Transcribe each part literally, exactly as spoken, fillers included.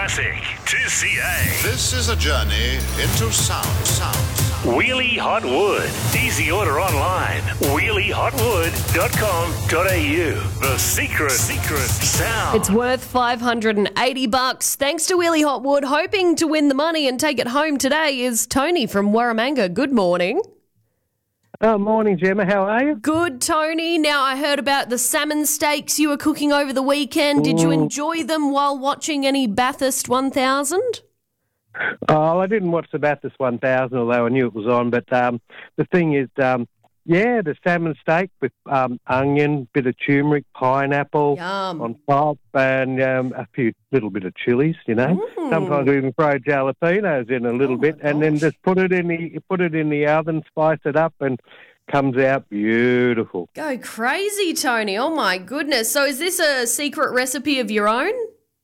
Classic two C A. This is a journey into sound. Sound. Wheelie Hot Wood. Easy order online. wheelie hot wood dot com dot a u. The secret, secret sound. It's worth five hundred eighty bucks. Thanks to Wheelie Hot Wood. Hoping to win the money and take it home today is Tony from Warramanga. Good morning. Oh, morning, Gemma. How are you? Good, Tony. Now, I heard about the salmon steaks you were cooking over the weekend. Did you enjoy them while watching any Bathurst one thousand? Oh, I didn't watch the Bathurst one thousand, although I knew it was on. But um, the thing is, um, yeah, the salmon steak with um, onion, bit of turmeric, pineapple Yum. on top, and um, a few little bit of chilies. You know, Mm. sometimes we even throw jalapenos in a little Oh, bit, my and then gosh. just put it in the put it in the oven, spice it up, and comes out beautiful. Go crazy, Tony. Oh, my goodness. So is this a secret recipe of your own?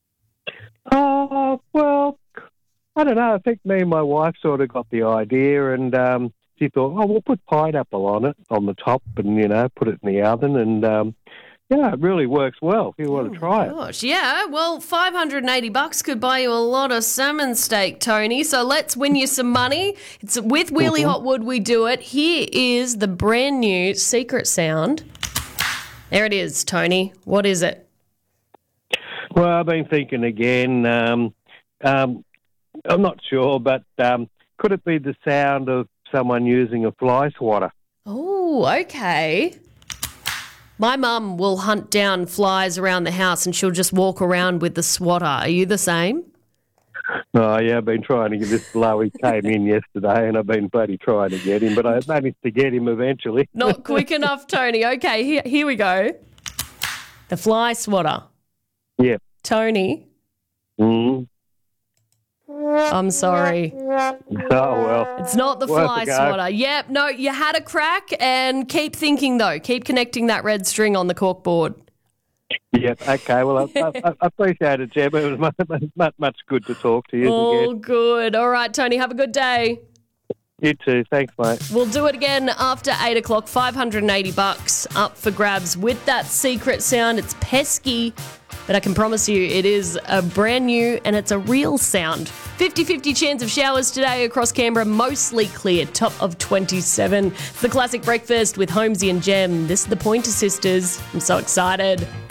Oh, well, I don't know. I think me and my wife sort of got the idea, and um, she thought, oh, we'll put pineapple on it, on the top, and, you know, put it in the oven. And, um, yeah, it really works well if you want to try it. Gosh, yeah. Well, five hundred eighty bucks could buy you a lot of salmon steak, Tony. So let's win you some money. It's with Wheelie Hot Wood we do it. Here is the brand new secret sound. There it is, Tony. What is it? Well, I've been thinking again. Um, um, I'm not sure, but um, could it be the sound of someone using a fly swatter? Oh, okay. My mum will hunt down flies around the house and she'll just walk around with the swatter. Are you the same? Oh, yeah, I've been trying to get this blow. He came in yesterday and I've been bloody trying to get him, but I managed to get him eventually. Not quick enough, Tony. Okay, here, here we go. The fly swatter. Yeah. Tony, Mm. I'm sorry. Oh, well. It's not the Worth fly a go. swatter. Yep, no, you had a crack and keep thinking, though. Keep connecting that red string on the corkboard. Yep, okay. Well, I, I, I appreciate it, Jeb. It was much, much, much good to talk to you All again. good. All right, Tony, have a good day. You too. Thanks, mate. We'll do it again after eight o'clock. five hundred eighty bucks up for grabs with that secret sound. It's pesky, but I can promise you it is a brand new and it's a real sound. fifty-fifty chance of showers today across Canberra, mostly clear, top of twenty-seven. It's the Classic Breakfast with Holmesy and Jem. This is the Pointer Sisters. I'm so excited.